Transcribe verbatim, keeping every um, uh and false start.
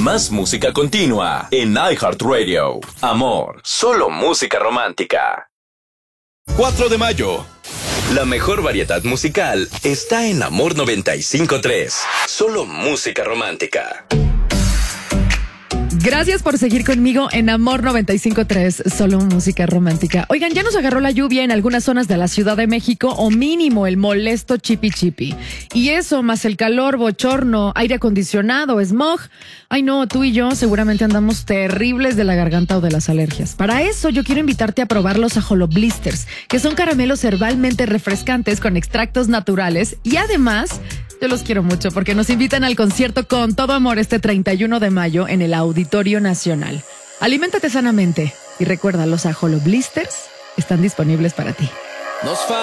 Más música continua en iHeartRadio. Amor, solo música romántica. cuatro de mayo. La mejor variedad musical está en Amor noventa y cinco punto tres. Solo música romántica. Gracias por seguir conmigo en Amor noventa y cinco punto tres, solo música romántica. Oigan, ya nos agarró la lluvia en algunas zonas de la Ciudad de México, o mínimo el molesto chipi chipi. Y eso, más el calor, bochorno, aire acondicionado, smog. Ay no, tú y yo seguramente andamos terribles de la garganta o de las alergias. Para eso yo quiero invitarte a probar los Ajolo Blisters, que son caramelos herbalmente refrescantes con extractos naturales y además... yo los quiero mucho porque nos invitan al concierto Con Todo Amor este treinta y uno de mayo en el Auditorio Nacional. Aliméntate sanamente y recuerda, los Ajolo Blisters están disponibles para ti. Nos